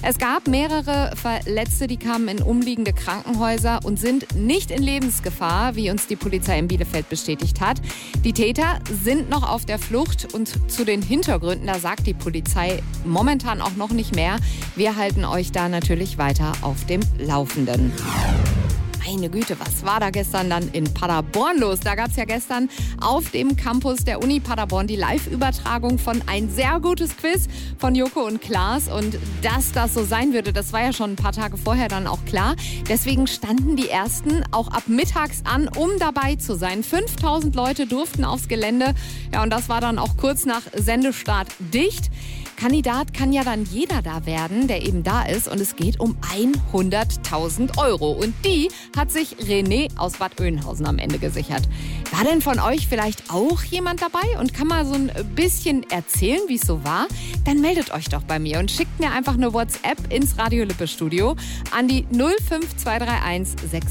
Es gab mehrere Verletzte, die kamen in umliegende Krankenhäuser und sind nicht in Lebensgefahr, wie uns die Polizei in Bielefeld bestätigt hat. Die Täter sind noch auf der Flucht und zu den Hintergründen, da sagt die Polizei momentan auch noch nicht mehr. Wir halten euch da natürlich weiter auf dem Laufenden. Meine Güte, was war da gestern dann in Paderborn los? Da gab es ja gestern auf dem Campus der Uni Paderborn die Live-Übertragung von ein sehr gutes Quiz von Joko und Klaas. Und dass das so sein würde, das war ja schon ein paar Tage vorher dann auch klar. Deswegen standen die Ersten auch ab mittags an, um dabei zu sein. 5000 Leute durften aufs Gelände. Ja, und das war dann auch kurz nach Sendestart dicht. Kandidat kann ja dann jeder da werden, der eben da ist. Und es geht um 100.000 Euro. Und die hat sich René aus Bad Oeynhausen am Ende gesichert. War denn von euch vielleicht auch jemand dabei und kann mal so ein bisschen erzählen, wie es so war? Dann meldet euch doch bei mir und schickt mir einfach eine WhatsApp ins Radio Lippe Studio an die 05231